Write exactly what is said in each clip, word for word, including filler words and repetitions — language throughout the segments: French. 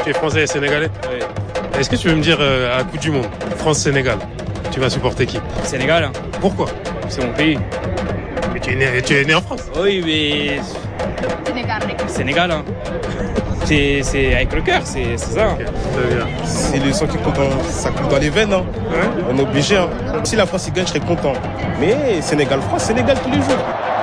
Tu es français et sénégalais? Oui. Est-ce que tu veux me dire, euh, à la Coupe du Monde, France-Sénégal, tu vas supporter qui? Sénégal. Hein. Pourquoi? C'est mon pays. Mais tu es né, tu es né en France? Oui, mais... Sénégal. Sénégal, hein. C'est, c'est avec le cœur, c'est, c'est ça. Okay, très bien. C'est le sang qui compte dans, ça coule dans les veines. Hein. Ouais. On est obligé. Hein. Si la France y gagne, je serais content. Mais Sénégal-France, Sénégal tous les jours.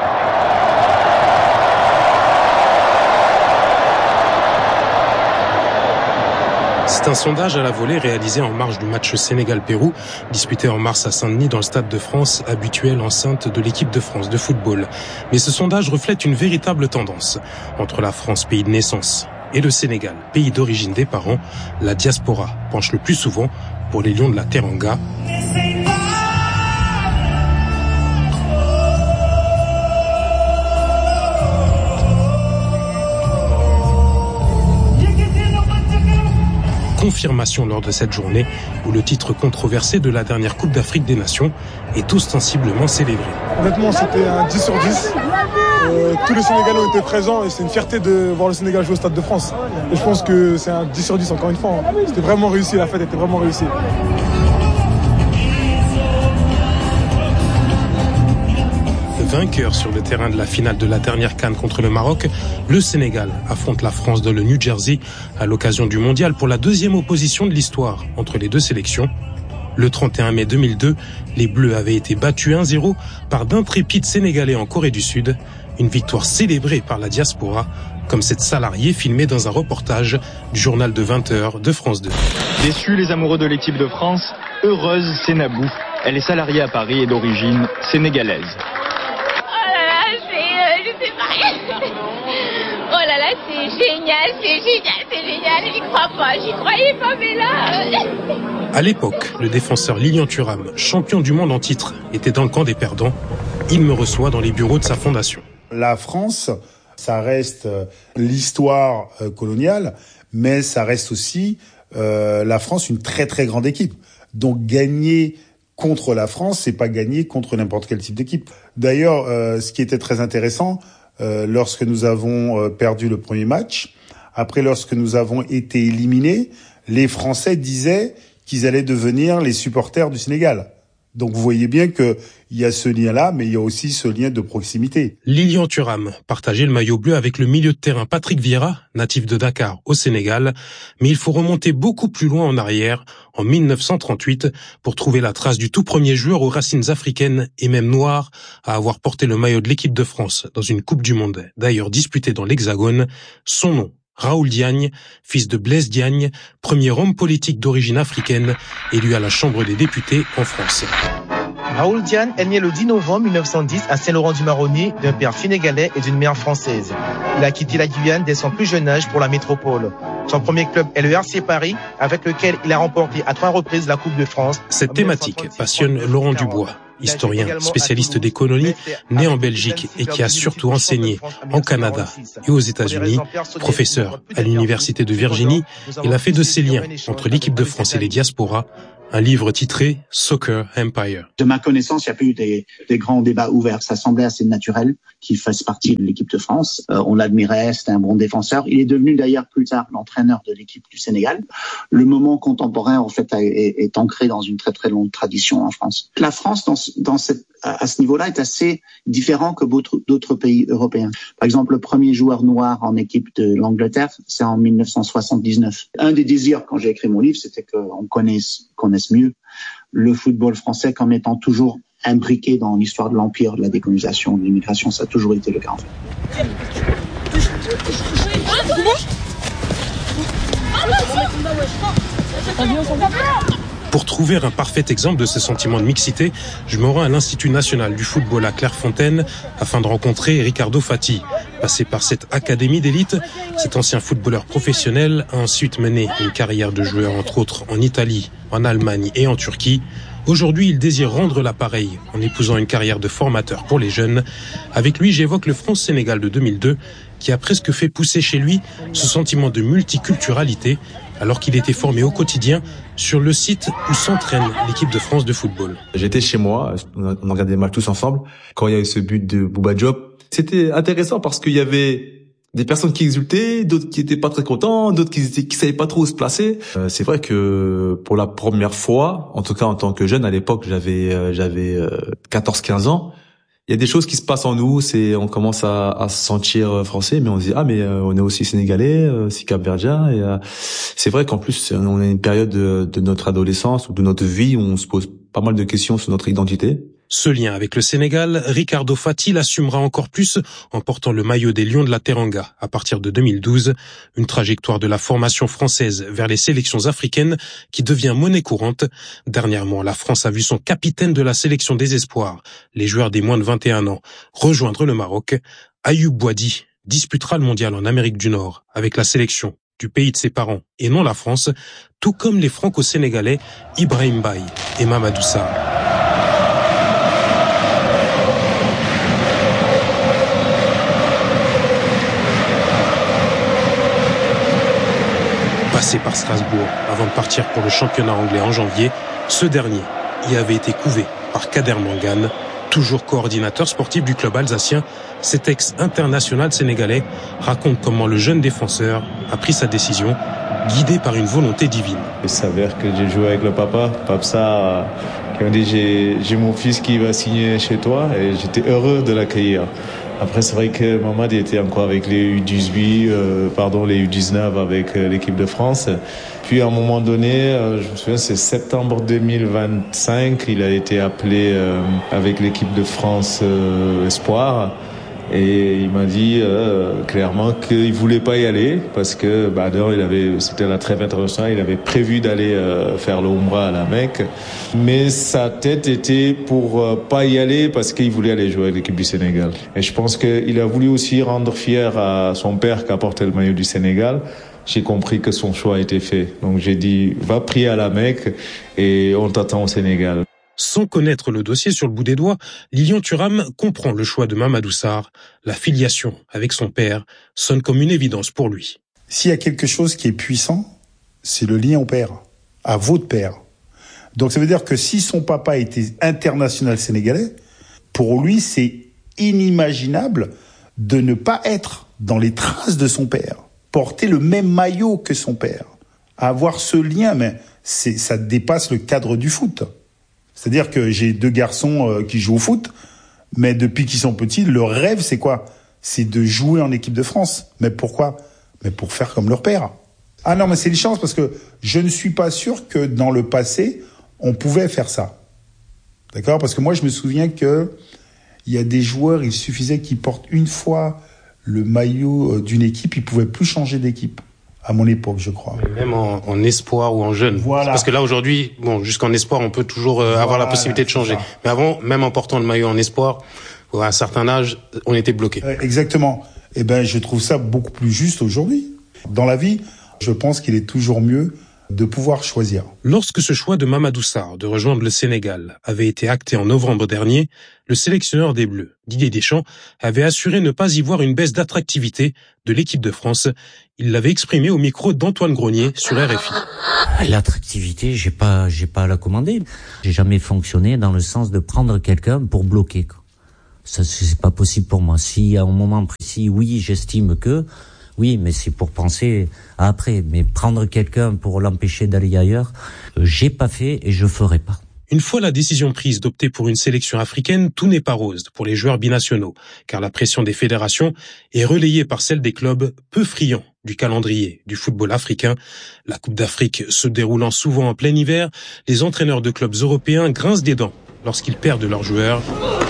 C'est un sondage à la volée réalisé en marge du match Sénégal-Pérou, disputé en mars à Saint-Denis dans le Stade de France, habituelle enceinte de l'équipe de France de football. Mais ce sondage reflète une véritable tendance. Entre la France, pays de naissance, et le Sénégal, pays d'origine des parents, la diaspora penche le plus souvent pour les Lions de la Teranga. Confirmation lors de cette journée où le titre controversé de la dernière Coupe d'Afrique des Nations est ostensiblement célébré. Honnêtement, c'était un dix sur dix. Euh, tous les Sénégalais ont été présents et c'est une fierté de voir le Sénégal jouer au Stade de France. Et je pense que c'est un dix sur dix encore une fois. Hein. C'était vraiment réussi, la fête était vraiment réussie. Vainqueur sur le terrain de la finale de la dernière CAN contre le Maroc, le Sénégal affronte la France dans le New Jersey à l'occasion du mondial pour la deuxième opposition de l'histoire entre les deux sélections. Le trente et un mai deux mille deux, les Bleus avaient été battus un zéro par d'intrépides Sénégalais en Corée du Sud, une victoire célébrée par la diaspora, comme cette salariée filmée dans un reportage du journal de vingt heures de France deux. Déçus les amoureux de l'équipe de France, heureuse c'est Nabou. Elle est salariée à Paris et d'origine sénégalaise. Oh là là, c'est génial, c'est génial, c'est génial, j'y crois pas, j'y croyais pas, mais là... À l'époque, le défenseur Lilian Thuram, champion du monde en titre, était dans le camp des perdants. Il me reçoit dans les bureaux de sa fondation. La France, ça reste l'histoire coloniale, mais ça reste aussi euh, la France une très très grande équipe. Donc gagner contre la France, c'est pas gagner contre n'importe quel type d'équipe. D'ailleurs, euh, ce qui était très intéressant, euh, lorsque nous avons euh, perdu le premier match, après lorsque nous avons été éliminés, les Français disaient qu'ils allaient devenir les supporters du Sénégal. Donc vous voyez bien qu'il y a ce lien-là, mais il y a aussi ce lien de proximité. Lilian Thuram partageait le maillot bleu avec le milieu de terrain Patrick Vieira, natif de Dakar au Sénégal, mais il faut remonter beaucoup plus loin en arrière, en mille neuf cent trente-huit, pour trouver la trace du tout premier joueur aux racines africaines et même noires à avoir porté le maillot de l'équipe de France dans une Coupe du Monde, d'ailleurs disputée dans l'Hexagone. Son nom, Raoul Diagne, fils de Blaise Diagne, premier homme politique d'origine africaine, élu à la Chambre des députés en France. Raoul Diagne est né le dix novembre mille neuf cent dix à Saint-Laurent-du-Maroni d'un père sénégalais et d'une mère française. Il a quitté la Guyane dès son plus jeune âge pour la métropole. Son premier club est le R C Paris, avec lequel il a remporté à trois reprises la Coupe de France. Cette thématique passionne Laurent Dubois, historien, spécialiste des colonies, né en Belgique et qui a surtout enseigné en Canada et aux États-Unis. Professeur à l'Université de Virginie, il a fait de ces liens entre l'équipe de France et les diasporas un livre titré Soccer Empire. De ma connaissance, il n'y a pas eu des, des grands débats ouverts. Ça semblait assez naturel qu'il fasse partie de l'équipe de France. Euh, on l'admirait, c'était un bon défenseur. Il est devenu d'ailleurs plus tard l'entraîneur de l'équipe du Sénégal. Le moment contemporain, en fait, est, est ancré dans une très très longue tradition en France. La France, dans, dans cette, à ce niveau-là, est assez différent que d'autres pays européens. Par exemple, le premier joueur noir en équipe de l'Angleterre, c'est en mille neuf cent soixante-dix-neuf. Un des désirs, quand j'ai écrit mon livre, c'était qu'on connaisse, connaisse mieux le football français comme étant toujours imbriqué dans l'histoire de l'Empire, de la décolonisation, de l'immigration. Ça a toujours été le cas, en fait. Pour trouver un parfait exemple de ce sentiment de mixité, je me rends à l'Institut national du football à Clairefontaine afin de rencontrer Ricardo Fati. Passé par cette académie d'élite, cet ancien footballeur professionnel a ensuite mené une carrière de joueur entre autres en Italie, en Allemagne et en Turquie. Aujourd'hui, il désire rendre l'appareil en épousant une carrière de formateur pour les jeunes. Avec lui, j'évoque le France-Sénégal de deux mille deux qui a presque fait pousser chez lui ce sentiment de multiculturalité alors qu'il était formé au quotidien sur le site où s'entraîne l'équipe de France de football. J'étais chez moi, on a regardé des matchs tous ensemble. Quand il y a eu ce but de Bouba Diop, c'était intéressant parce qu'il y avait des personnes qui exultaient, d'autres qui étaient pas très contents, d'autres qui étaient, qui savaient pas trop où se placer. Euh, c'est vrai que pour la première fois, en tout cas en tant que jeune, à l'époque, j'avais, euh, j'avais euh, quatorze quinze ans. Il y a des choses qui se passent en nous, c'est, on commence à, à se sentir français, mais on se dit, ah, mais euh, on est aussi sénégalais, euh, aussi capverdien, et euh, c'est vrai qu'en plus, on a une période de, de notre adolescence ou de notre vie où on se pose pas mal de questions sur notre identité. Ce lien avec le Sénégal, Ricardo Fati l'assumera encore plus en portant le maillot des Lions de la Teranga à partir de deux mille douze, une trajectoire de la formation française vers les sélections africaines qui devient monnaie courante. Dernièrement, la France a vu son capitaine de la sélection des espoirs, les joueurs des moins de vingt et un ans, rejoindre le Maroc. Ayoub Boadi disputera le mondial en Amérique du Nord avec la sélection du pays de ses parents et non la France, tout comme les franco-sénégalais Ibrahim Baye et Mamadou Sarr. Passé par Strasbourg avant de partir pour le championnat anglais en janvier, ce dernier y avait été couvé par Kader Mangane, toujours coordinateur sportif du club alsacien. Cet ex-international sénégalais raconte comment le jeune défenseur a pris sa décision, guidé par une volonté divine. Il s'avère que j'ai joué avec le papa, Papsa, qui m'a dit j'ai, j'ai mon fils qui va signer chez toi, et j'étais heureux de l'accueillir. Après, c'est vrai que Mamad était encore avec les U dix-huit, euh, pardon, les U dix-neuf avec euh, l'équipe de France. Puis à un moment donné, euh, je me souviens, c'est septembre deux mille vingt-cinq, il a été appelé euh, avec l'équipe de France euh, Espoir. Et il m'a dit euh, clairement qu'il voulait pas y aller parce que bah d'ailleurs il avait, c'était la trêve internationale, il avait prévu d'aller euh, faire le Umrah à la Mecque, mais sa tête était pour euh, pas y aller parce qu'il voulait aller jouer avec l'équipe du Sénégal. Et je pense qu'il a voulu aussi rendre fier à son père qui a porté le maillot du Sénégal. J'ai compris que son choix a été fait. Donc j'ai dit va prier à la Mecque et on t'attend au Sénégal. Sans connaître le dossier sur le bout des doigts, Lilian Thuram comprend le choix de Mamadou Sarr. La filiation avec son père sonne comme une évidence pour lui. S'il y a quelque chose qui est puissant, c'est le lien au père, à votre père. Donc ça veut dire que si son papa était international sénégalais, pour lui c'est inimaginable de ne pas être dans les traces de son père, porter le même maillot que son père, avoir ce lien, mais c'est, ça dépasse le cadre du foot. C'est-à-dire que j'ai deux garçons euh, qui jouent au foot, mais depuis qu'ils sont petits, leur rêve, c'est quoi? C'est de jouer en équipe de France. Mais pourquoi? Mais pour faire comme leur père. Ah non, mais c'est une chance parce que je ne suis pas sûr que dans le passé, on pouvait faire ça. D'accord? Parce que moi, je me souviens que il y a des joueurs, il suffisait qu'ils portent une fois le maillot d'une équipe, ils pouvaient plus changer d'équipe. À mon époque, je crois. Mais même en, en espoir ou en jeune. Voilà. Parce que là, aujourd'hui, bon, jusqu'en espoir, on peut toujours euh, voilà, avoir la possibilité de changer. Mais avant, même en portant le maillot en espoir, à un certain âge, on était bloqué. Exactement. Eh ben, je trouve ça beaucoup plus juste aujourd'hui. Dans la vie, je pense qu'il est toujours mieux de pouvoir choisir. Lorsque ce choix de Mamadou Sarr de rejoindre le Sénégal avait été acté en novembre dernier, le sélectionneur des Bleus, Didier Deschamps, avait assuré ne pas y voir une baisse d'attractivité de l'équipe de France. Il l'avait exprimé au micro d'Antoine Grenier sur R F I. L'attractivité, j'ai pas, j'ai pas à la commander. J'ai jamais fonctionné dans le sens de prendre quelqu'un pour bloquer, quoi. Ça, c'est pas possible pour moi. Si à un moment précis, oui, j'estime que, oui, mais c'est pour penser à après. Mais prendre quelqu'un pour l'empêcher d'aller ailleurs, euh, j'ai pas fait et je ferai pas. Une fois la décision prise d'opter pour une sélection africaine, tout n'est pas rose pour les joueurs binationaux, car la pression des fédérations est relayée par celle des clubs peu friands du calendrier du football africain. La Coupe d'Afrique se déroulant souvent en plein hiver, les entraîneurs de clubs européens grincent des dents lorsqu'ils perdent leurs joueurs.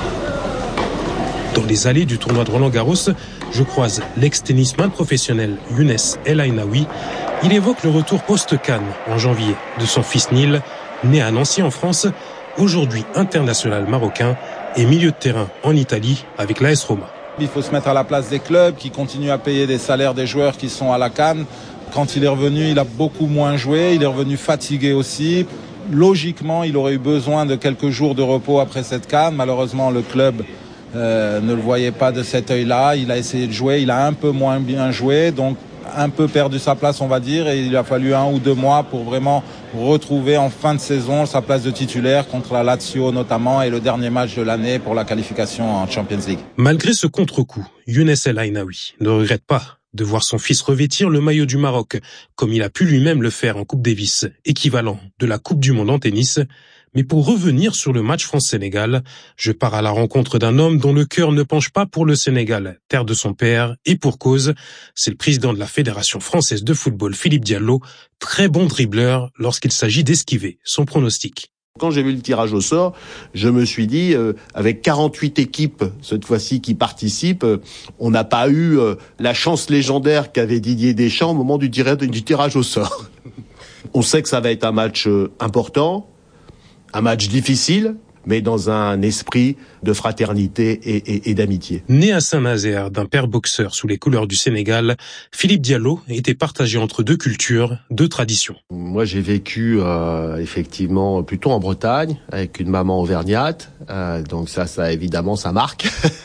Dans les allées du tournoi de Roland-Garros, je croise l'ex-tennisman professionnel Younes El Ainaoui. Il évoque le retour post-Cannes en janvier de son fils Neil, né à Nancy en France, aujourd'hui international marocain et milieu de terrain en Italie avec l'A S Roma. Il faut se mettre à la place des clubs qui continuent à payer des salaires des joueurs qui sont à la CAN. Quand il est revenu, il a beaucoup moins joué, il est revenu fatigué aussi. Logiquement, il aurait eu besoin de quelques jours de repos après cette CAN. Malheureusement, le club euh, ne le voyait pas de cet œil-là. Il a essayé de jouer, il a un peu moins bien joué, donc un peu perdu sa place, on va dire, et il a fallu un ou deux mois pour vraiment retrouver en fin de saison sa place de titulaire contre la Lazio notamment et le dernier match de l'année pour la qualification en Champions League. Malgré ce contre-coup, Younes El Ainaoui ne regrette pas de voir son fils revêtir le maillot du Maroc, comme il a pu lui-même le faire en Coupe Davis, équivalent de la Coupe du Monde en tennis. Mais pour revenir sur le match France-Sénégal, je pars à la rencontre d'un homme dont le cœur ne penche pas pour le Sénégal, terre de son père, et pour cause, c'est le président de la Fédération française de football, Philippe Diallo, très bon dribbleur lorsqu'il s'agit d'esquiver son pronostic. Quand j'ai vu le tirage au sort, je me suis dit, euh, avec quarante-huit équipes, cette fois-ci, qui participent, euh, on n'a pas eu euh, la chance légendaire qu'avait Didier Deschamps au moment du, tir- du tirage au sort. On sait que ça va être un match euh, important, un match difficile, mais dans un esprit de fraternité et, et, et d'amitié. Né à Saint-Nazaire d'un père boxeur sous les couleurs du Sénégal, Philippe Diallo était partagé entre deux cultures, deux traditions. Moi, j'ai vécu euh, effectivement plutôt en Bretagne avec une maman auvergnate, euh, donc ça, ça évidemment, ça marque.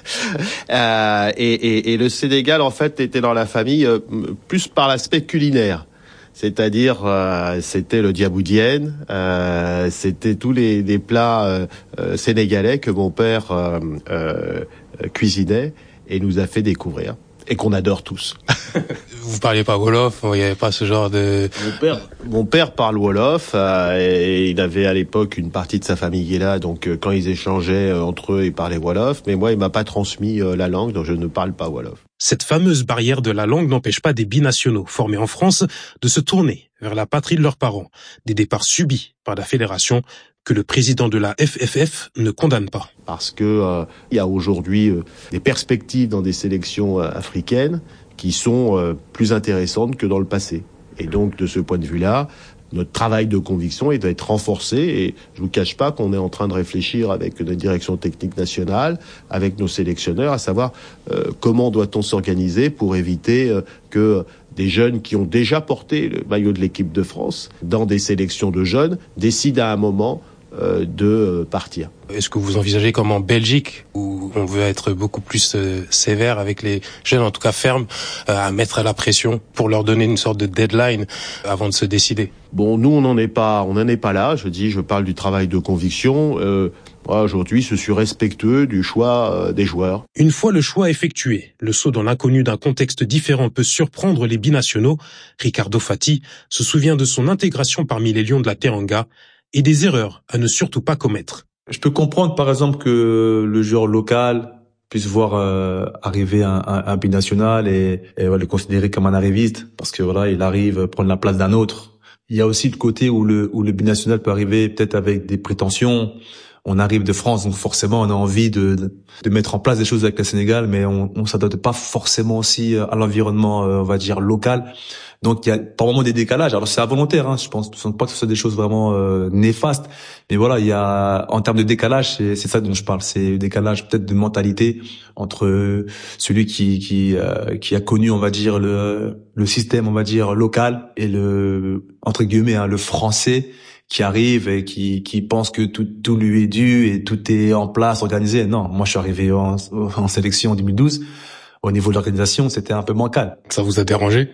euh, et, et, et le Sénégal, en fait, était dans la famille euh, plus par l'aspect culinaire. C'est-à-dire, euh, c'était le diaboudienne, euh, c'était tous les, les plats euh, euh, sénégalais que mon père euh, euh, cuisinait et nous a fait découvrir, et qu'on adore tous. Vous parliez pas wolof, il n'y avait pas ce genre de... Mon père, mon père parle wolof, euh, et il avait à l'époque une partie de sa famille qui est là, donc euh, quand ils échangeaient euh, entre eux, ils parlaient wolof, mais moi, il m'a pas transmis euh, la langue, donc je ne parle pas wolof. Cette fameuse barrière de la langue n'empêche pas des binationaux formés en France de se tourner vers la patrie de leurs parents. Des départs subis par la fédération que le président de la F F F ne condamne pas. Parce que euh, il y a aujourd'hui euh, des perspectives dans des sélections euh, africaines qui sont euh, plus intéressantes que dans le passé. Et donc, de ce point de vue-là, notre travail de conviction est d'être renforcé, et je vous cache pas qu'on est en train de réfléchir avec notre direction technique nationale, avec nos sélectionneurs, à savoir euh, comment doit-on s'organiser pour éviter euh, que des jeunes qui ont déjà porté le maillot de l'équipe de France dans des sélections de jeunes décident à un moment euh, de euh, partir. Est-ce que vous envisagez comme en Belgique, où on veut être beaucoup plus euh, sévère avec les jeunes, en tout cas ferme, euh, à mettre la pression pour leur donner une sorte de deadline avant de se décider? Bon, nous, on n'en est pas, on n'en est pas là. Je dis, je parle du travail de conviction. Euh, moi, aujourd'hui, je suis respectueux du choix euh, des joueurs. Une fois le choix effectué, le saut dans l'inconnu d'un contexte différent peut surprendre les binationaux. Ricardo Fati se souvient de son intégration parmi les Lions de la Teranga et des erreurs à ne surtout pas commettre. Je peux comprendre, par exemple, que le joueur local puisse voir euh, arriver un, un, un binational et, et ouais, le considérer comme un arriviste, parce que voilà, il arrive prendre la place d'un autre. Il y a aussi le côté où le où le binational peut arriver peut-être avec des prétentions. On arrive de France, donc forcément on a envie de de mettre en place des choses avec le Sénégal, mais on on s'adapte pas forcément aussi à l'environnement, on va dire, local. Donc il y a par moments des décalages. Alors c'est involontaire, hein, je pense, je pense pas que ce soit des choses vraiment euh, néfastes, mais voilà, il y a en termes de décalage, c'est c'est ça dont je parle, c'est décalage peut-être de mentalité entre celui qui qui euh, qui a connu, on va dire, le le système, on va dire, local, et le entre guillemets hein, le français qui arrive et qui qui pense que tout tout lui est dû et tout est en place, organisé. Non, moi je suis arrivé en, en sélection en deux mille douze. Au niveau de l'organisation, c'était un peu bancal. Ça vous a dérangé?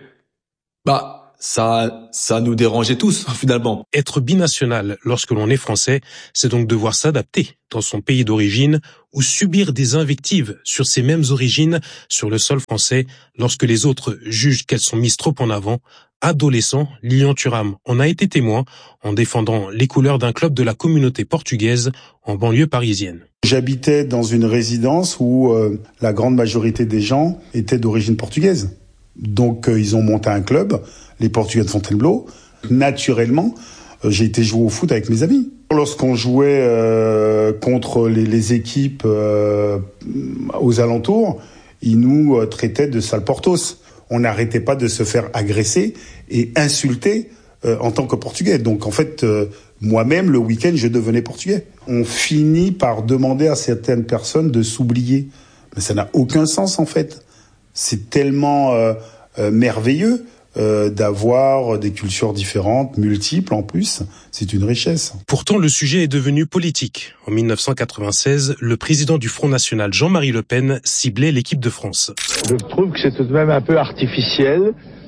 Bah, ça ça nous dérangeait tous finalement. Être binational lorsque l'on est français, c'est donc devoir s'adapter dans son pays d'origine ou subir des invectives sur ces mêmes origines sur le sol français lorsque les autres jugent qu'elles sont mises trop en avant. Adolescent, Lilian Thuram en a été témoin en défendant les couleurs d'un club de la communauté portugaise en banlieue parisienne. J'habitais dans une résidence où euh, la grande majorité des gens étaient d'origine portugaise. Donc euh, ils ont monté un club, les Portugais de Fontainebleau. Naturellement, euh, j'ai été jouer au foot avec mes amis. Lorsqu'on jouait euh, contre les, les équipes euh, aux alentours, ils nous euh, traitaient de sales portos. On n'arrêtait pas de se faire agresser et insulter euh, en tant que Portugais. Donc en fait, euh, moi-même, le week-end, je devenais Portugais. On finit par demander à certaines personnes de s'oublier. Mais ça n'a aucun sens en fait. C'est tellement euh, euh, merveilleux euh, d'avoir des cultures différentes, multiples en plus. C'est une richesse. Pourtant, le sujet est devenu politique. En mille neuf cent quatre-vingt-seize, le président du Front National, Jean-Marie Le Pen, ciblait l'équipe de France. Je trouve que c'est tout de même un peu artificiel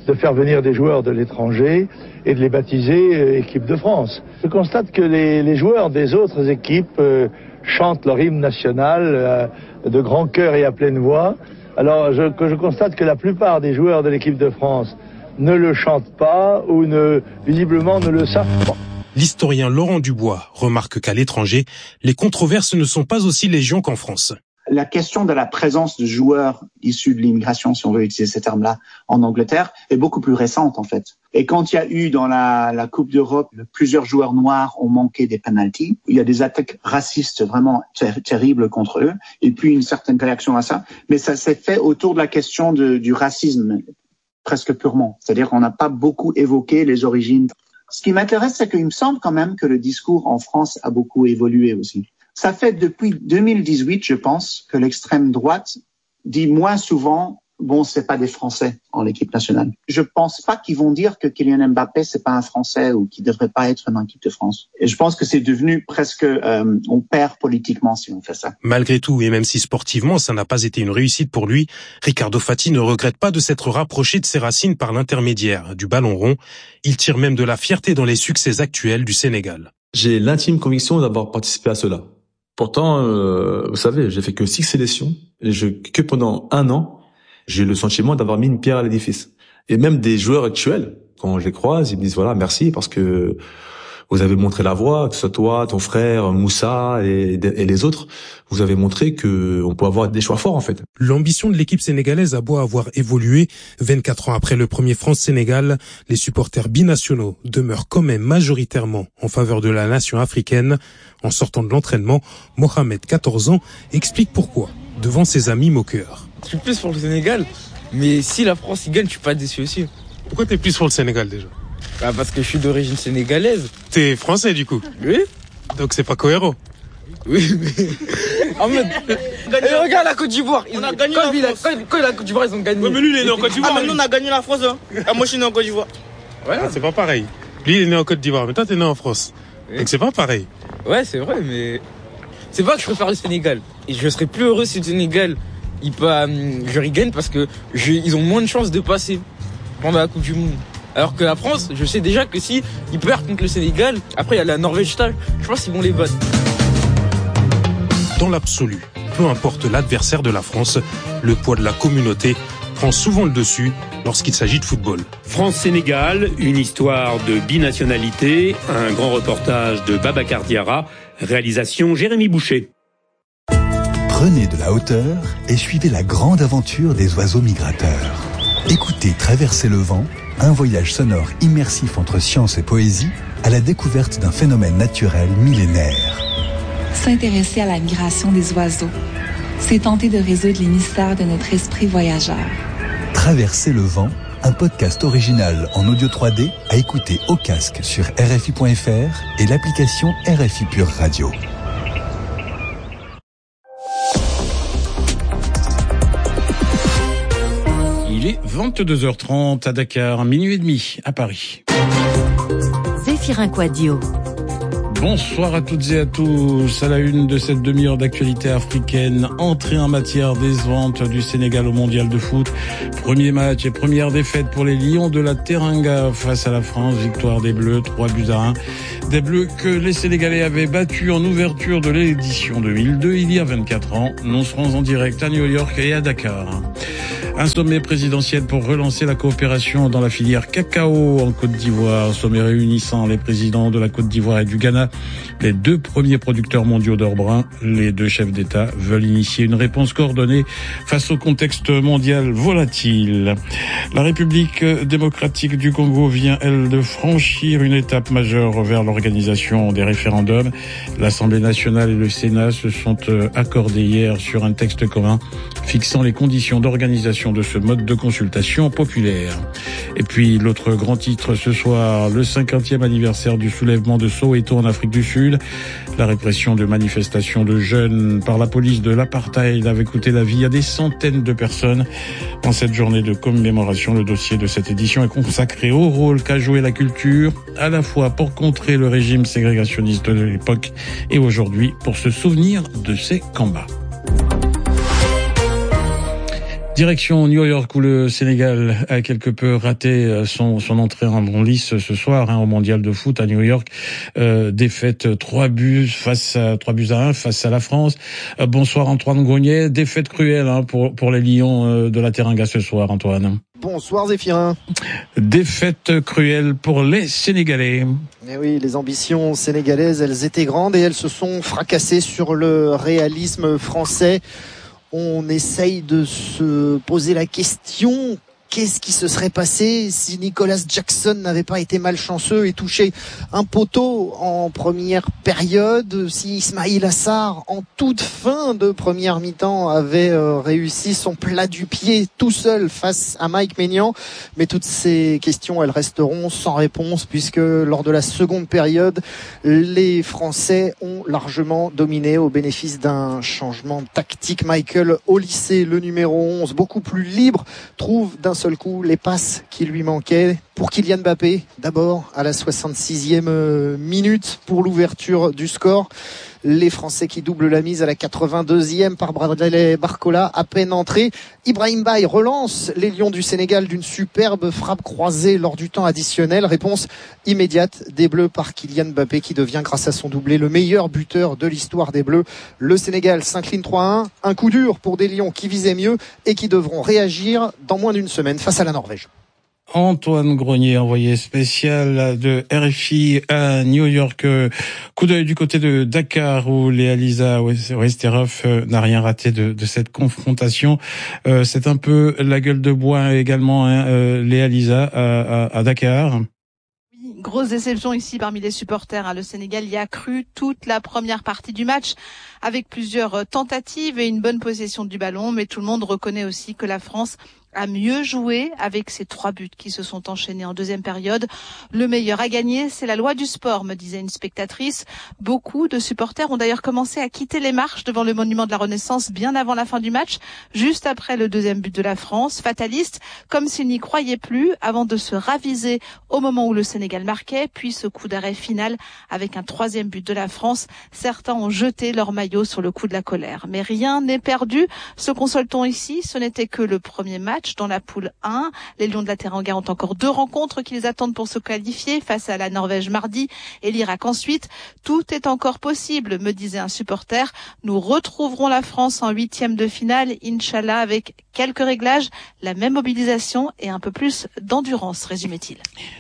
de faire venir des joueurs de l'étranger et de les baptiser euh, équipe de France. Je constate que les, les joueurs des autres équipes euh, chantent leur hymne national euh, de grand cœur et à pleine voix. Alors je, que je constate que la plupart des joueurs de l'équipe de France ne le chantent pas ou ne, visiblement ne le savent pas. L'historien Laurent Dubois remarque qu'à l'étranger, les controverses ne sont pas aussi légion qu'en France. La question de la présence de joueurs issus de l'immigration, si on veut utiliser ces termes-là, en Angleterre, est beaucoup plus récente en fait. Et quand il y a eu dans la, la Coupe d'Europe, plusieurs joueurs noirs ont manqué des penalties, il y a des attaques racistes vraiment ter- terribles contre eux, et puis une certaine réaction à ça. Mais ça s'est fait autour de la question de, du racisme, presque purement. C'est-à-dire qu'on n'a pas beaucoup évoqué les origines. Ce qui m'intéresse, c'est qu'il me semble quand même que le discours en France a beaucoup évolué aussi. Ça fait depuis deux mille dix-huit, je pense, que l'extrême droite dit moins souvent « bon, c'est pas des Français en équipe nationale ». Je pense pas qu'ils vont dire que Kylian Mbappé, c'est pas un Français ou qu'il devrait pas être dans l'équipe de France. Et je pense que c'est devenu presque... Euh, on perd politiquement si on fait ça. Malgré tout, et même si sportivement, ça n'a pas été une réussite pour lui, Ricardo Fati ne regrette pas de s'être rapproché de ses racines par l'intermédiaire du ballon rond. Il tire même de la fierté dans les succès actuels du Sénégal. J'ai l'intime conviction d'avoir participé à cela. Pourtant, euh, vous savez, j'ai fait que six sélections et je, que pendant un an, j'ai eu le sentiment d'avoir mis une pierre à l'édifice. Et même des joueurs actuels, quand je les croise, ils me disent voilà, merci parce que vous avez montré la voie, que ce soit toi, ton frère, Moussa et, et les autres, vous avez montré que on peut avoir des choix forts en fait. L'ambition de l'équipe sénégalaise a beau avoir évolué, vingt-quatre ans après le premier France-Sénégal, les supporters binationaux demeurent quand même majoritairement en faveur de la nation africaine. En sortant de l'entraînement, Mohamed, quatorze ans, explique pourquoi, devant ses amis moqueurs. Je suis plus pour le Sénégal, mais si la France y gagne, je suis pas déçu aussi. Pourquoi t'es plus pour le Sénégal déjà ? Bah parce que je suis d'origine sénégalaise. T'es français du coup ? Oui. Donc c'est pas cohérent ? Oui, mais... En mode... Et regarde la Côte d'Ivoire. Ils... On a gagné quand la France. Quand, quand la Côte d'Ivoire, ils ont gagné. Ouais, mais lui, il est né en Côte d'Ivoire. Ah, mais nous, on a gagné la France. Hein. Ah, moi, je suis né en Côte d'Ivoire. Ouais, ah, c'est pas pareil. Lui, il est né en Côte d'Ivoire, mais toi, t'es né en France. Oui. Donc c'est pas pareil. Ouais, c'est vrai, mais... C'est pas que je préfère le Sénégal. Et je serais plus heureux si le Sénégal, il pas... je gagne parce que je... ils ont moins de chances de passer pendant la Coupe du Monde. Alors que la France, je sais déjà que si ils perdent contre le Sénégal, après il y a la Norvège, je pense qu'ils vont les battre. Dans l'absolu, peu importe l'adversaire de la France, le poids de la communauté prend souvent le dessus lorsqu'il s'agit de football. France-Sénégal, une histoire de binationalité, un grand reportage de Babacar Diarra, réalisation Jérémy Boucher. Prenez de la hauteur et suivez la grande aventure des oiseaux migrateurs. Écoutez Traverser le vent, un voyage sonore immersif entre science et poésie à la découverte d'un phénomène naturel millénaire. S'intéresser à la migration des oiseaux, c'est tenter de résoudre les mystères de notre esprit voyageur. Traverser le vent, un podcast original en audio trois D à écouter au casque sur R F I point F R et l'application R F I Pure Radio. Il est vingt-deux heures trente à Dakar, minuit et demi à Paris. Zéphirin Quadio. Bonsoir à toutes et à tous. À la une de cette demi-heure d'actualité africaine, entrée en matière décevante du Sénégal au mondial de foot. Premier match et première défaite pour les Lions de la Teranga face à la France. Victoire des Bleus, trois buts à un. Des Bleus que les Sénégalais avaient battus en ouverture de l'édition deux mille deux, il y a vingt-quatre ans. Nous serons en direct à New York et à Dakar. Un sommet présidentiel pour relancer la coopération dans la filière cacao en Côte d'Ivoire. Sommet réunissant les présidents de la Côte d'Ivoire et du Ghana, les deux premiers producteurs mondiaux d'or brun. Les deux chefs d'État veulent initier une réponse coordonnée face au contexte mondial volatile. La République démocratique du Congo vient, elle, de franchir une étape majeure vers l'organisation des référendums. L'Assemblée nationale et le Sénat se sont accordés hier sur un texte commun fixant les conditions d'organisation de ce mode de consultation populaire. Et puis l'autre grand titre ce soir, le cinquantième anniversaire du soulèvement de Soweto en Afrique du Sud. La répression de manifestations de jeunes par la police de l'apartheid avait coûté la vie à des centaines de personnes. En cette journée de commémoration, le dossier de cette édition est consacré au rôle qu'a joué la culture, à la fois pour contrer le régime ségrégationniste de l'époque et aujourd'hui pour se souvenir de ces combats. Direction New York où le Sénégal a quelque peu raté son, son entrée en lice ce soir hein, au mondial de foot à New York. Euh, défaite trois buts face à trois buts à un face à la France. Euh, bonsoir Antoine Grenier. Défaite cruelle hein, pour pour les Lions euh, de la Teranga ce soir, Antoine. Bonsoir Zéphirin. Défaite cruelle pour les Sénégalais. Eh oui, les ambitions sénégalaises, elles étaient grandes et elles se sont fracassées sur le réalisme français. On essaye de se poser la question, qu'est-ce qui se serait passé si Nicolas Jackson n'avait pas été malchanceux et touché un poteau en première période, si Ismaïl Assar en toute fin de première mi-temps avait euh, réussi son plat du pied tout seul face à Mike Maignan. Mais toutes ces questions, elles resteront sans réponse puisque lors de la seconde période, les Français ont largement dominé au bénéfice d'un changement tactique. Michael Olise, le numéro onze, beaucoup plus libre, trouve d'un seul coup les passes qui lui manquaient pour Kylian Mbappé, d'abord à la soixante-sixième minute pour l'ouverture du score. Les Français qui doublent la mise à la quatre-vingt-deuxième par Bradley Barcola, à peine entré. Ibrahim Baye relance les Lions du Sénégal d'une superbe frappe croisée lors du temps additionnel. Réponse immédiate des Bleus par Kylian Mbappé qui devient grâce à son doublé le meilleur buteur de l'histoire des Bleus. Le Sénégal s'incline trois à un. Un coup dur pour des Lions qui visaient mieux et qui devront réagir dans moins d'une semaine face à la Norvège. Antoine Grenier, envoyé spécial de R F I à New York. Coup d'œil du côté de Dakar où Léa Lisa Westerhoff n'a rien raté de, de cette confrontation. Euh, c'est un peu la gueule de bois également, hein, euh, Léa Lisa à, à, à Dakar. Grosse déception ici parmi les supporters. Le Sénégal y a cru toute la première partie du match avec plusieurs tentatives et une bonne possession du ballon. Mais tout le monde reconnaît aussi que la France a mieux joué avec ces trois buts qui se sont enchaînés en deuxième période. Le meilleur à gagner, c'est la loi du sport, me disait une spectatrice. Beaucoup de supporters ont d'ailleurs commencé à quitter les marches devant le monument de la Renaissance bien avant la fin du match, juste après le deuxième but de la France. Fataliste, comme s'ils n'y croyaient plus, avant de se raviser au moment où le Sénégal marquait, puis ce coup d'arrêt final avec un troisième but de la France. Certains ont jeté leur maillot sur le coup de la colère. Mais rien n'est perdu. Se console-t-on ici? Ce n'était que le premier match. Dans la poule un, les Lions de la Teranga ont encore deux rencontres qui les attendent pour se qualifier face à la Norvège mardi et l'Irak ensuite. Tout est encore possible, me disait un supporter. Nous retrouverons la France en huitième de finale, Inch'Allah, avec quelques réglages, la même mobilisation et un peu plus d'endurance, résumait-il.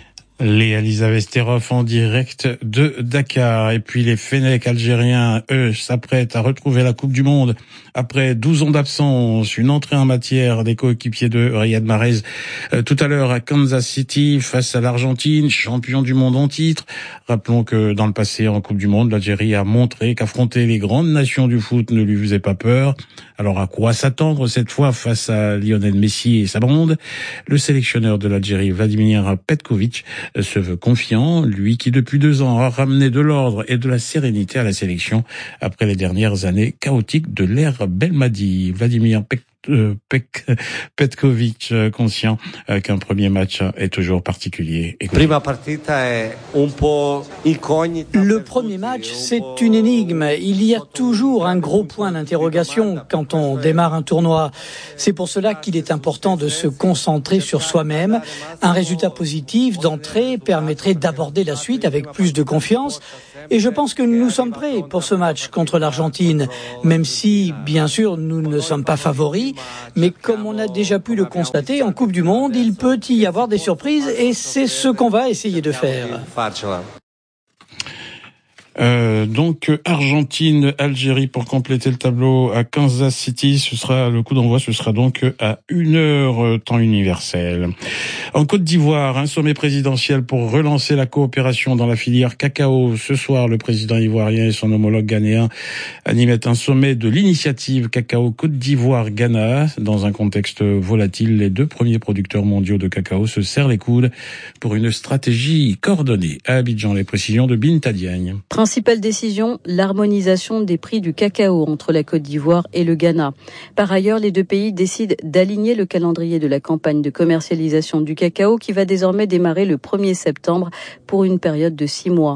Léa Lisa Westerhoff en direct de Dakar. Et puis les Fennecs algériens, eux, s'apprêtent à retrouver la Coupe du Monde après douze ans d'absence. Une entrée en matière des coéquipiers de Riyad Mahrez euh, tout à l'heure à Kansas City face à l'Argentine, champion du monde en titre. Rappelons que dans le passé, en Coupe du Monde, l'Algérie a montré qu'affronter les grandes nations du foot ne lui faisait pas peur. Alors à quoi s'attendre cette fois face à Lionel Messi et sa bande? Le sélectionneur de l'Algérie, Vladimir Petkovic, se veut confiant, lui qui depuis deux ans a ramené de l'ordre et de la sérénité à la sélection après les dernières années chaotiques de l'ère Belmadi. Vladimir Pek, euh, Pek, Petkovic, conscient euh, qu'un premier match est toujours particulier. Écoutez. Le premier match, c'est une énigme. Il y a toujours un gros point d'interrogation quand on démarre un tournoi. C'est pour cela qu'il est important de se concentrer sur soi-même. Un résultat positif d'entrée permettrait d'aborder la suite avec plus de confiance. Et je pense que nous sommes prêts pour ce match contre l'Argentine, même si, bien sûr, nous ne sommes pas favoris. Mais comme on a déjà pu le constater, en Coupe du Monde, il peut y avoir des surprises et c'est ce qu'on va essayer de faire. Euh, donc Argentine, Algérie pour compléter le tableau à Kansas City. Ce sera le coup d'envoi, ce sera donc à une heure temps universel. En Côte d'Ivoire, un sommet présidentiel pour relancer la coopération dans la filière cacao. Ce soir, le président ivoirien et son homologue ghanéen animaient un sommet de l'initiative Cacao Côte d'Ivoire-Ghana. Dans un contexte volatile, les deux premiers producteurs mondiaux de cacao se serrent les coudes pour une stratégie coordonnée. À Abidjan, les précisions de Binta Diagne. Principale décision, l'harmonisation des prix du cacao entre la Côte d'Ivoire et le Ghana. Par ailleurs, les deux pays décident d'aligner le calendrier de la campagne de commercialisation du cacao qui va désormais démarrer le premier septembre pour une période de six mois.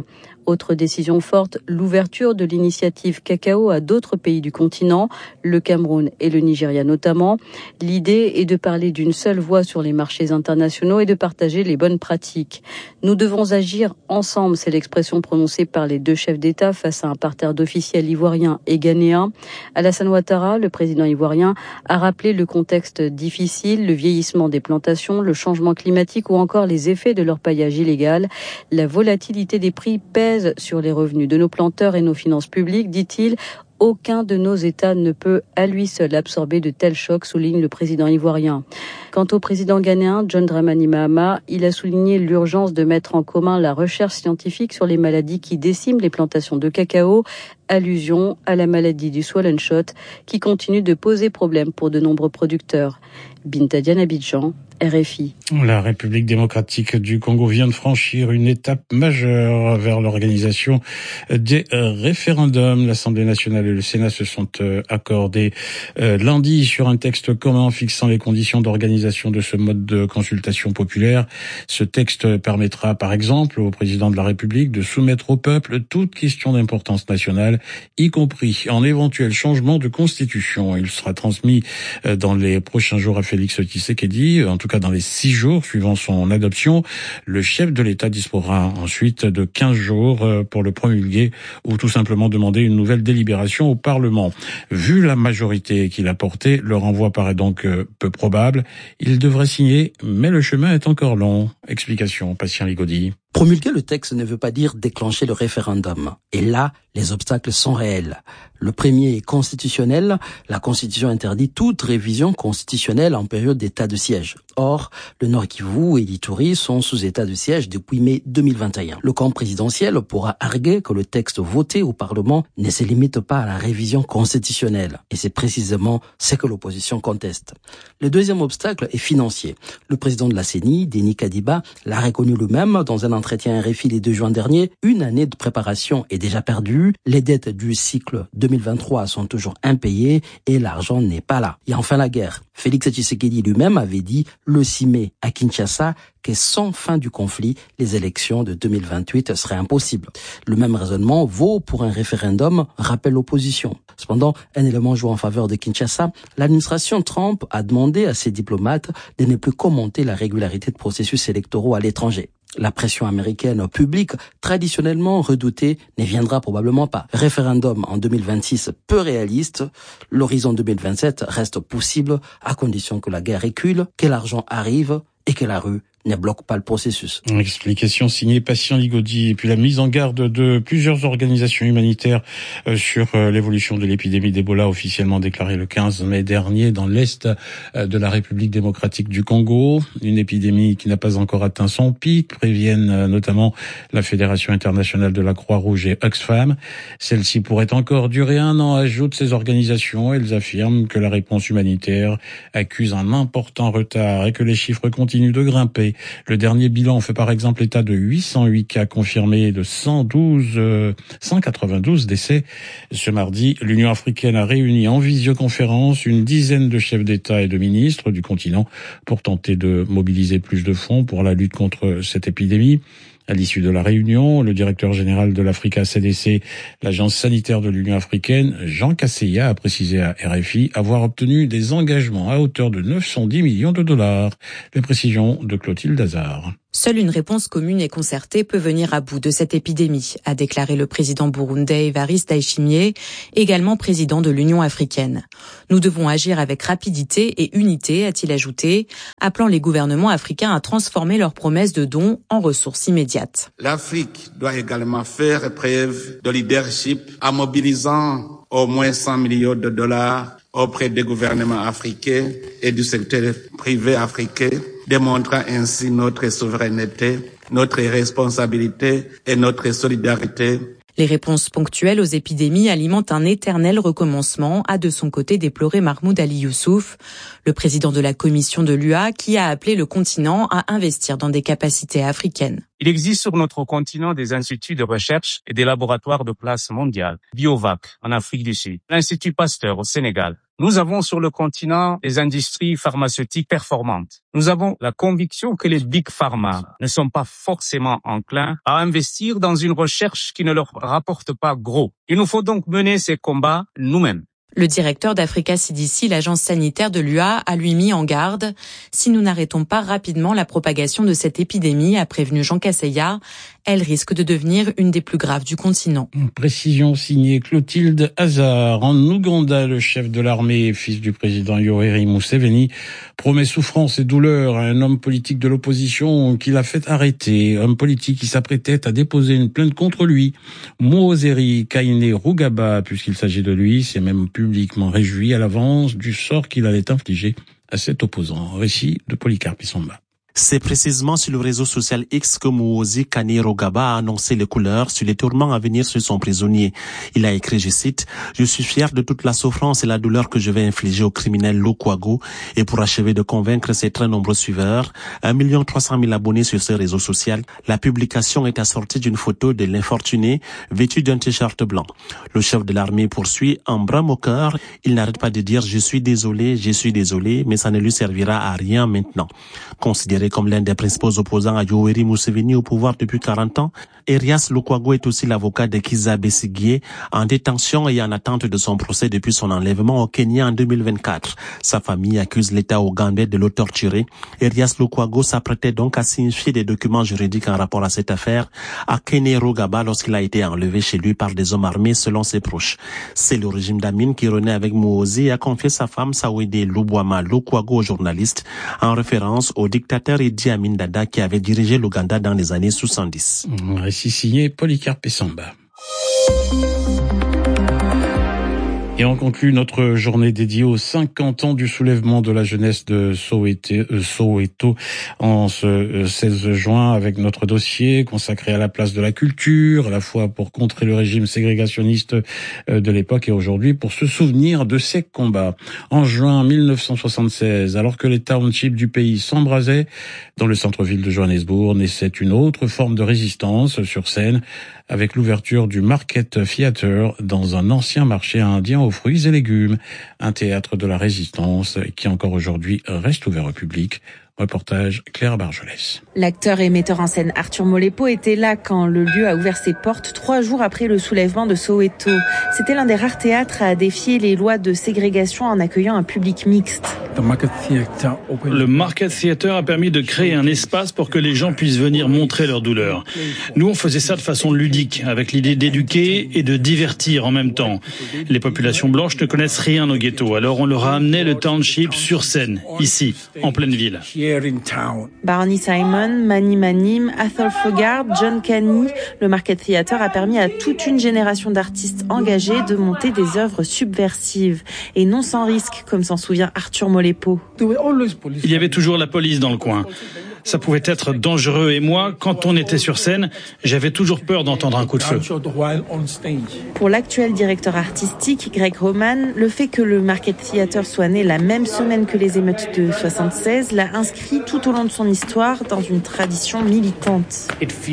Autre décision forte, l'ouverture de l'initiative cacao à d'autres pays du continent, le Cameroun et le Nigeria notamment. L'idée est de parler d'une seule voix sur les marchés internationaux et de partager les bonnes pratiques. Nous devons agir ensemble, c'est l'expression prononcée par les deux chefs d'État face à un parterre d'officiels ivoiriens et ghanéens. Alassane Ouattara, le président ivoirien, a rappelé le contexte difficile, le vieillissement des plantations, le changement climatique ou encore les effets de leur paillage illégal. La volatilité des prix pèse sur les revenus de nos planteurs et nos finances publiques, dit-il. Aucun de nos États ne peut à lui seul absorber de tels chocs, souligne le président ivoirien. Quant au président ghanéen, John Dramani Mahama, il a souligné l'urgence de mettre en commun la recherche scientifique sur les maladies qui déciment les plantations de cacao, allusion à la maladie du swollen shot qui continue de poser problème pour de nombreux producteurs. Binta Diane, Abidjan, R F I. La République démocratique du Congo vient de franchir une étape majeure vers l'organisation des référendums. L'Assemblée nationale et le Sénat se sont accordés lundi sur un texte commun fixant les conditions d'organisation de ce mode de consultation populaire. Ce texte permettra par exemple au président de la République de soumettre au peuple toute question d'importance nationale, y compris en éventuel changement de constitution. Il sera transmis dans les prochains jours à Félix Tshisekedi, en tout cas dans les six jours suivant son adoption. Le chef de l'État disposera ensuite de quinze jours pour le promulguer ou tout simplement demander une nouvelle délibération au Parlement. Vu la majorité qu'il a portée, le renvoi paraît donc peu probable. Il devrait signer, mais le chemin est encore long. Explication, Patient Ligaudy. Promulguer le texte ne veut pas dire déclencher le référendum. Et là, les obstacles sont réels. Le premier est constitutionnel. La Constitution interdit toute révision constitutionnelle en période d'état de siège. Or, le Nord Kivu et l'Ituri sont sous état de siège depuis mai deux mille vingt et un. Le camp présidentiel pourra arguer que le texte voté au Parlement ne se limite pas à la révision constitutionnelle. Et c'est précisément ce que l'opposition conteste. Le deuxième obstacle est financier. Le président de la C E N I, Denis Kadiba, l'a reconnu lui-même dans un entretien R F I le deux juin dernier. Une année de préparation est déjà perdue. Les dettes du cycle deux mille vingt-trois sont toujours impayées et l'argent n'est pas là. Et enfin la guerre. Félix Tshisekedi lui-même avait dit le six mai à Kinshasa que sans fin du conflit, les élections de deux mille vingt-huit seraient impossibles. Le même raisonnement vaut pour un référendum, rappelle l'opposition. Cependant, un élément joue en faveur de Kinshasa. L'administration Trump a demandé à ses diplomates de ne plus commenter la régularité de processus électoraux à l'étranger. La pression américaine publique, traditionnellement redoutée, ne viendra probablement pas. Référendum en deux mille vingt-six peu réaliste. L'horizon deux mille vingt-sept reste possible à condition que la guerre recule, que l'argent arrive et que la rue ne bloque pas le processus. Explication signée Patient Ligaudy. Et puis la mise en garde de plusieurs organisations humanitaires sur l'évolution de l'épidémie d'Ebola officiellement déclarée le quinze mai dernier dans l'est de la République démocratique du Congo. Une épidémie qui n'a pas encore atteint son pic, préviennent notamment la Fédération internationale de la Croix-Rouge et Oxfam. Celle-ci pourrait encore durer un an, ajoutent ces organisations. Elles affirment que la réponse humanitaire accuse un important retard et que les chiffres continuent de grimper. Le dernier bilan fait par exemple état de huit cent huit cas confirmés et de cent douze, euh, cent quatre-vingt-douze décès. Ce mardi, l'Union africaine a réuni en visioconférence une dizaine de chefs d'État et de ministres du continent pour tenter de mobiliser plus de fonds pour la lutte contre cette épidémie. À l'issue de la réunion, le directeur général de l'Africa C D C, l'agence sanitaire de l'Union africaine, Jean Kasseya, a précisé à R F I avoir obtenu des engagements à hauteur de neuf cent dix millions de dollars. Les précisions de Clotilde Hazard. Seule une réponse commune et concertée peut venir à bout de cette épidémie, a déclaré le président burundais Evariste Ndayishimiye, également président de l'Union africaine. Nous devons agir avec rapidité et unité, a-t-il ajouté, appelant les gouvernements africains à transformer leurs promesses de dons en ressources immédiates. L'Afrique doit également faire preuve de leadership en mobilisant au moins cent millions de dollars auprès des gouvernements africains et du secteur privé africain, démontrant ainsi notre souveraineté, notre responsabilité et notre solidarité. Les réponses ponctuelles aux épidémies alimentent un éternel recommencement, a de son côté déploré Mahmoud Ali Youssouf, le président de la commission de l'U A, qui a appelé le continent à investir dans des capacités africaines. Il existe sur notre continent des instituts de recherche et des laboratoires de place mondiale. Biovac en Afrique du Sud, l'Institut Pasteur au Sénégal. Nous avons sur le continent des industries pharmaceutiques performantes. Nous avons la conviction que les big pharma ne sont pas forcément enclins à investir dans une recherche qui ne leur rapporte pas gros. Il nous faut donc mener ces combats nous-mêmes. Le directeur d'Africa C D C, l'agence sanitaire de l'U A, a lui mis en garde. Si nous n'arrêtons pas rapidement la propagation de cette épidémie, a prévenu Jean Kaseya, elle risque de devenir une des plus graves du continent. Précision signée Clotilde Hazard. En Ouganda, le chef de l'armée, fils du président Yoweri Museveni, promet souffrance et douleur à un homme politique de l'opposition qu'il a fait arrêter. Homme politique qui s'apprêtait à déposer une plainte contre lui. Muhozeri Kainerugaba, puisqu'il s'agit de lui, s'est même publiquement réjoui à l'avance du sort qu'il allait infliger à cet opposant. Récit de Polycarpe Isomba. C'est précisément sur le réseau social X que Muhoozi Kainerugaba a annoncé les couleurs sur les tourments à venir sur son prisonnier. Il a écrit, je cite, « Je suis fier de toute la souffrance et la douleur que je vais infliger au criminel Lukwago et pour achever de convaincre ses très nombreux suiveurs, un million trois cent mille abonnés sur ce réseau social. La publication est assortie d'une photo de l'infortuné vêtu d'un t-shirt blanc. Le chef de l'armée poursuit en brame au cœur. Il n'arrête pas de dire « Je suis désolé, je suis désolé », mais ça ne lui servira à rien maintenant. » Considéré comme l'un des principaux opposants à Yoweri Museveni au pouvoir depuis quarante ans, Erias Lukwago est aussi l'avocat de Kizza Besigye, en détention et en attente de son procès depuis son enlèvement au Kenya en deux mille vingt-quatre. Sa famille accuse l'État ougandais de le torturer. Erias Lukwago s'apprêtait donc à signifier des documents juridiques en rapport à cette affaire à Kainerugaba lorsqu'il a été enlevé chez lui par des hommes armés selon ses proches. C'est le régime d'Amin qui renaît avec Muhoozi et a confié sa femme Sawede Lubwama Lukwago aux journalistes en référence au dictateur Idi Amin Dada qui avait dirigé l'Ouganda dans les années soixante-dix. Récit signé Polycarpe Isomba. Et on conclut notre journée dédiée aux cinquante ans du soulèvement de la jeunesse de Soweto, euh, Soweto en ce euh, seize juin avec notre dossier consacré à la place de la culture, à la fois pour contrer le régime ségrégationniste euh, de l'époque et aujourd'hui pour se souvenir de ces combats. En juin mille neuf cent soixante-seize, alors que les townships du pays s'embrasaient, dans le centre-ville de Johannesburg naissait une autre forme de résistance sur scène avec l'ouverture du Market Theatre dans un ancien marché indien aux fruits et légumes, un théâtre de la résistance qui encore aujourd'hui reste ouvert au public. Reportage Claire Barjolès. L'acteur et metteur en scène Arthur Molepo était là quand le lieu a ouvert ses portes trois jours après le soulèvement de Soweto. C'était l'un des rares théâtres à défier les lois de ségrégation en accueillant un public mixte. Le Market Theatre a permis de créer un espace pour que les gens puissent venir montrer leur douleur. Nous, on faisait ça de façon ludique, avec l'idée d'éduquer et de divertir en même temps. Les populations blanches ne connaissent rien au ghetto, alors on leur a amené le township sur scène, ici, en pleine ville. Barney Simon, Mani Manim, Athol Fogard, John Canny, le Market Theatre a permis à toute une génération d'artistes engagés de monter des œuvres subversives et non sans risque, comme s'en souvient Arthur Molepo. Il y avait toujours la police dans le coin. Ça pouvait être dangereux et moi, quand on était sur scène, j'avais toujours peur d'entendre un coup de feu. Pour l'actuel directeur artistique, Greg Roman, le fait que le Market Theatre soit né la même semaine que les émeutes de soixante-seize l'a inscrit tout au long de son histoire dans une tradition militante.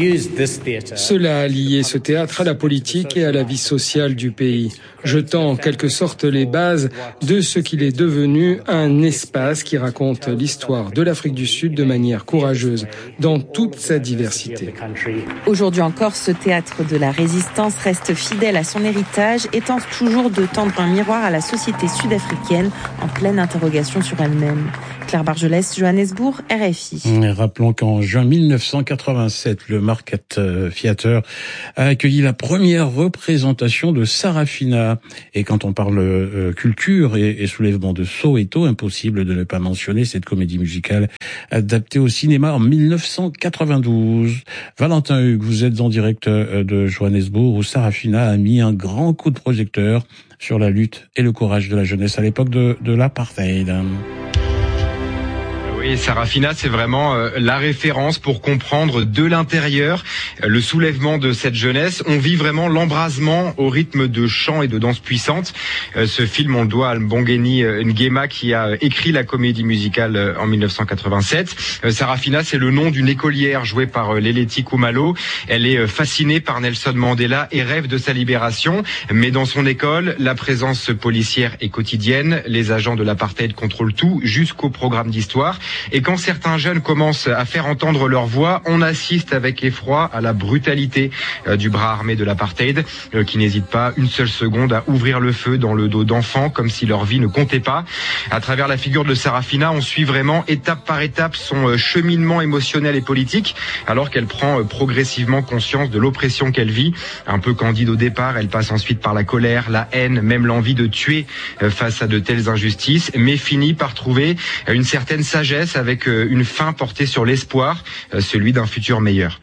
Cela a lié ce théâtre à la politique et à la vie sociale du pays, jetant en quelque sorte les bases de ce qu'il est devenu, un espace qui raconte l'histoire de l'Afrique du Sud de manière courageuse, dans toute sa diversité. Aujourd'hui encore, ce théâtre de la résistance reste fidèle à son héritage et tente toujours de tendre un miroir à la société sud-africaine en pleine interrogation sur elle-même. Claire Barjolès, Johannesburg, R F I. Et rappelons qu'en juin mille neuf cent quatre-vingt-sept, le Market Theatre a accueilli la première représentation de Sarafina. Et quand on parle euh, culture et, et soulèvement de Soweto, impossible de ne pas mentionner cette comédie musicale adaptée au cinéma en mille neuf cent quatre-vingt-douze. Valentin Hugues, vous êtes en direct de Johannesburg où Sarafina a mis un grand coup de projecteur sur la lutte et le courage de la jeunesse à l'époque de, de l'apartheid. Oui, Sarafina, c'est vraiment euh, la référence pour comprendre de l'intérieur euh, le soulèvement de cette jeunesse. On vit vraiment l'embrasement au rythme de chants et de danses puissantes. Euh, ce film, on le doit à Mbongeni Nguema qui a écrit la comédie musicale euh, en mille neuf cent quatre-vingt-sept. Euh, Sarafina, c'est le nom d'une écolière jouée par euh, Leleti Khumalo. Elle est euh, fascinée par Nelson Mandela et rêve de sa libération. Mais dans son école, la présence policière est quotidienne. Les agents de l'apartheid contrôlent tout jusqu'au programme d'histoire. Et quand certains jeunes commencent à faire entendre leur voix, on assiste avec effroi à la brutalité euh, du bras armé de l'apartheid, euh, qui n'hésite pas une seule seconde à ouvrir le feu dans le dos d'enfants comme si leur vie ne comptait pas. À travers la figure de Sarafina, on suit vraiment étape par étape son euh, cheminement émotionnel et politique, alors qu'elle prend euh, progressivement conscience de l'oppression qu'elle vit. Un peu candide au départ, elle passe ensuite par la colère, la haine, même l'envie de tuer euh, face à de telles injustices, mais finit par trouver euh, une certaine sagesse avec une fin portée sur l'espoir, celui d'un futur meilleur.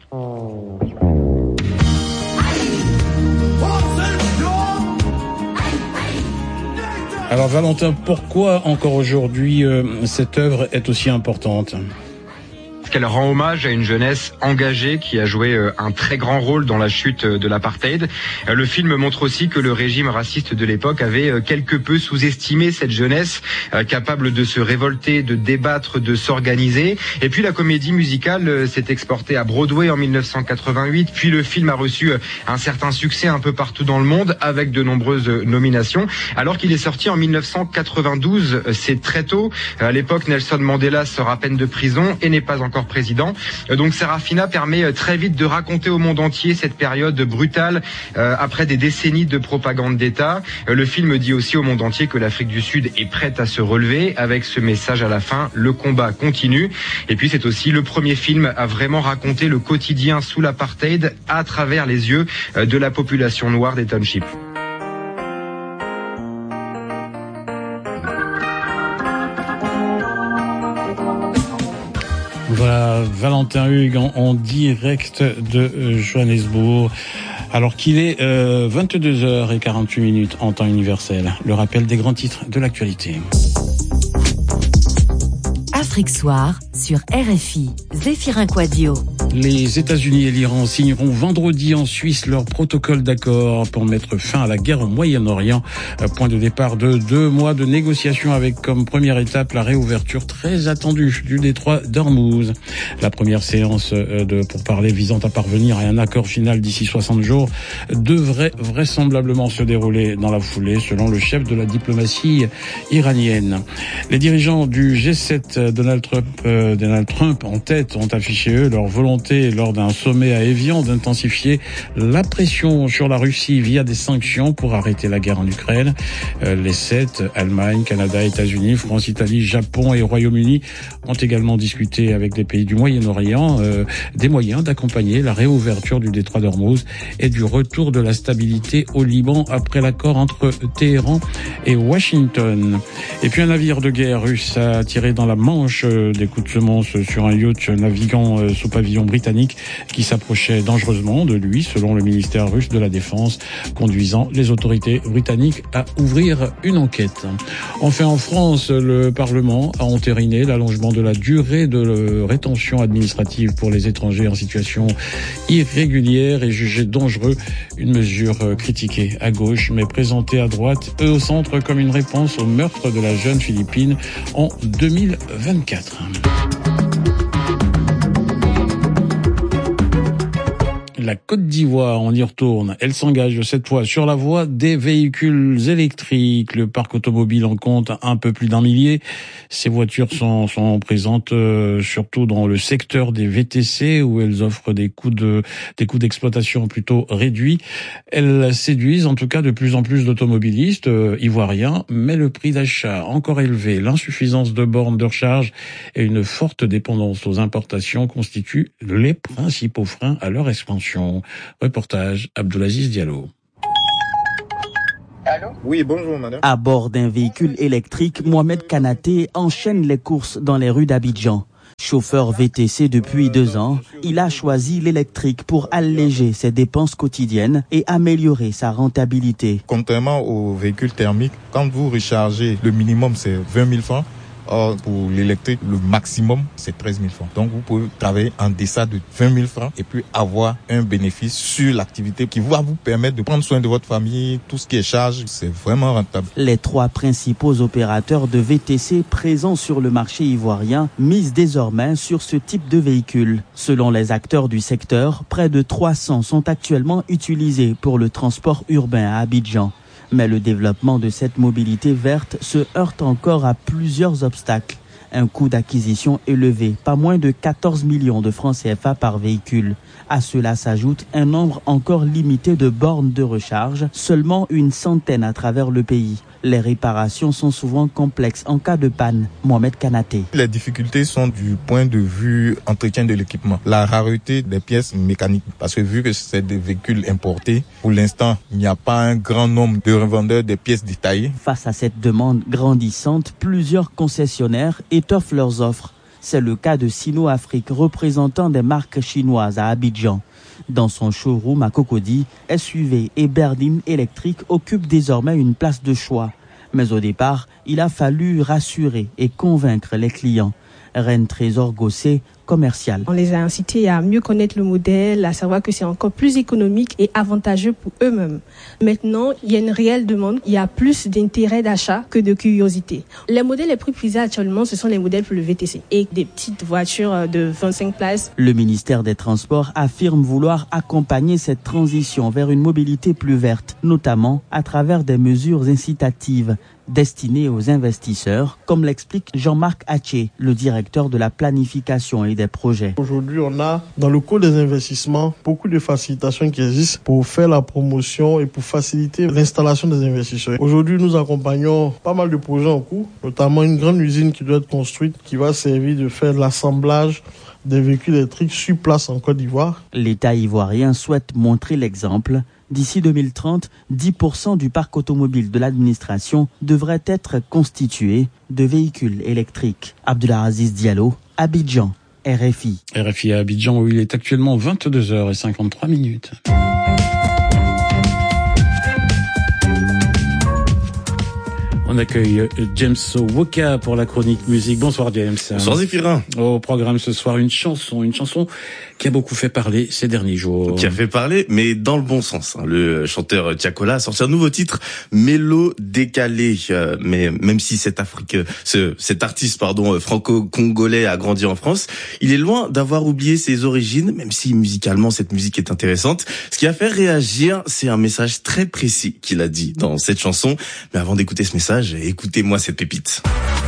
Alors Valentin, pourquoi encore aujourd'hui euh, cette œuvre est aussi importante ? Qu'elle rend hommage à une jeunesse engagée qui a joué un très grand rôle dans la chute de l'apartheid. Le film montre aussi que le régime raciste de l'époque avait quelque peu sous-estimé cette jeunesse capable de se révolter, de débattre, de s'organiser. Et puis la comédie musicale s'est exportée à Broadway en mille neuf cent quatre-vingt-huit, puis le film a reçu un certain succès un peu partout dans le monde avec de nombreuses nominations. Alors qu'il est sorti en mille neuf cent quatre-vingt-douze, c'est très tôt. À l'époque, Nelson Mandela sort à peine de prison et n'est pas encore président. Donc Sarafina permet très vite de raconter au monde entier cette période brutale euh, après des décennies de propagande d'État. Le film dit aussi au monde entier que l'Afrique du Sud est prête à se relever avec ce message à la fin, le combat continue. Et puis c'est aussi le premier film à vraiment raconter le quotidien sous l'apartheid à travers les yeux de la population noire des townships. Voilà, Valentin Hugues en, en direct de euh, Johannesburg. Alors qu'il est euh, vingt-deux heures quarante-huit minutes en temps universel. Le rappel des grands titres de l'actualité. Afrique Soir sur R F I, Zéphirin Quadio. Les États-Unis et l'Iran signeront vendredi en Suisse leur protocole d'accord pour mettre fin à la guerre au Moyen-Orient. Point de départ de deux mois de négociations avec comme première étape la réouverture très attendue du détroit d'Ormuz. La première séance de pourparlers visant à parvenir à un accord final d'ici soixante jours devrait vraisemblablement se dérouler dans la foulée, selon le chef de la diplomatie iranienne. Les dirigeants du G sept, Donald Trump, euh, Donald Trump en tête, ont affiché eux leur volonté lors d'un sommet à Évian d'intensifier la pression sur la Russie via des sanctions pour arrêter la guerre en Ukraine. Euh, les sept, Allemagne, Canada, États-Unis, France, Italie, Japon et Royaume-Uni, ont également discuté avec des pays du Moyen-Orient euh, des moyens d'accompagner la réouverture du détroit d'Ormuz et du retour de la stabilité au Liban après l'accord entre Téhéran et Washington. Et puis un navire de guerre russe a tiré dans la Manche euh, des coups de semonce sur un yacht naviguant euh, sous pavillon britannique qui s'approchait dangereusement de lui, selon le ministère russe de la Défense, conduisant les autorités britanniques à ouvrir une enquête. Enfin, en France, le Parlement a entériné l'allongement de la durée de rétention administrative pour les étrangers en situation irrégulière et jugée dangereux, une mesure critiquée à gauche mais présentée à droite et au centre comme une réponse au meurtre de la jeune Philippine en deux mille vingt-quatre. La Côte d'Ivoire, on y retourne. Elle s'engage cette fois sur la voie des véhicules électriques. Le parc automobile en compte un peu plus d'un millier. Ces voitures sont, sont présentes euh, surtout dans le secteur des V T C où elles offrent des coûts de, des coûts d'exploitation plutôt réduits. Elles séduisent en tout cas de plus en plus d'automobilistes euh, ivoiriens, mais le prix d'achat encore élevé, l'insuffisance de bornes de recharge et une forte dépendance aux importations constituent les principaux freins à leur expansion. Reportage Abdoulaziz Diallo. Allô ? Oui, bonjour madame. À bord d'un véhicule électrique, Mohamed Kanaté enchaîne les courses dans les rues d'Abidjan. Chauffeur V T C depuis deux ans, il a choisi l'électrique pour alléger ses dépenses quotidiennes et améliorer sa rentabilité. Contrairement aux véhicules thermiques, quand vous rechargez, le minimum c'est vingt mille francs. Or, pour l'électrique, le maximum, c'est treize mille francs. Donc, vous pouvez travailler en deçà de vingt mille francs et puis avoir un bénéfice sur l'activité qui va vous permettre de prendre soin de votre famille, tout ce qui est charge, c'est vraiment rentable. Les trois principaux opérateurs de V T C présents sur le marché ivoirien misent désormais sur ce type de véhicule. Selon les acteurs du secteur, près de trois cents sont actuellement utilisés pour le transport urbain à Abidjan. Mais le développement de cette mobilité verte se heurte encore à plusieurs obstacles. Un coût d'acquisition élevé, pas moins de quatorze millions de francs C F A par véhicule. À cela s'ajoute un nombre encore limité de bornes de recharge, seulement une centaine à travers le pays. Les réparations sont souvent complexes en cas de panne. Mohamed Kanaté. Les difficultés sont du point de vue entretien de l'équipement. La rareté des pièces mécaniques. Parce que vu que c'est des véhicules importés, pour l'instant, il n'y a pas un grand nombre de revendeurs des pièces détaillées. Face à cette demande grandissante, plusieurs concessionnaires étoffent leurs offres. C'est le cas de Sino Afrique, représentant des marques chinoises à Abidjan. Dans son showroom à Cocody, S U V et berline électrique occupent désormais une place de choix. Mais au départ, il a fallu rassurer et convaincre les clients. Reine Trésor Gossé, commercial. On les a incités à mieux connaître le modèle, à savoir que c'est encore plus économique et avantageux pour eux-mêmes. Maintenant, il y a une réelle demande, il y a plus d'intérêt d'achat que de curiosité. Les modèles les plus prisés actuellement, ce sont les modèles pour le V T C et des petites voitures de vingt-cinq places. Le ministère des Transports affirme vouloir accompagner cette transition vers une mobilité plus verte, notamment à travers des mesures incitatives destinées aux investisseurs, comme l'explique Jean-Marc Haché, le directeur de la planification et des projets. Aujourd'hui, on a dans le cours des investissements beaucoup de facilitations qui existent pour faire la promotion et pour faciliter l'installation des investisseurs. Aujourd'hui, nous accompagnons pas mal de projets en cours, notamment une grande usine qui doit être construite, qui va servir de faire l'assemblage des véhicules électriques sur place en Côte d'Ivoire. L'État ivoirien souhaite montrer l'exemple. D'ici deux mille trente, dix pour cent du parc automobile de l'administration devrait être constitué de véhicules électriques. Abdelaziz Diallo, Abidjan, R F I. R F I à Abidjan où il est actuellement vingt-deux heures cinquante-trois minutes. On accueille James Woka pour la chronique musique. Bonsoir James. Bonsoir Zéphirin. Au programme ce soir, une chanson, une chanson qui a beaucoup fait parler ces derniers jours. Qui a fait parler, mais dans le bon sens. Le chanteur Tiakola a sorti un nouveau titre, Mélo décalé. Mais même si cet Afrique, ce, cet artiste, pardon, franco-congolais a grandi en France, il est loin d'avoir oublié ses origines, même si musicalement cette musique est intéressante. Ce qui a fait réagir, c'est un message très précis qu'il a dit dans cette chanson. Mais avant d'écouter ce message, écoutez-moi cette pépite.